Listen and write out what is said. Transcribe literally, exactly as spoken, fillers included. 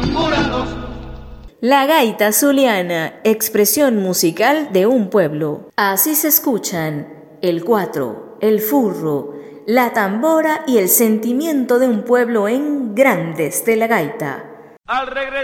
tamburados. La gaita zuliana, expresión musical de un pueblo. Así se escuchan el cuatro, el furro, la tambora y el sentimiento de un pueblo en Grandes de la Gaita. Al regresar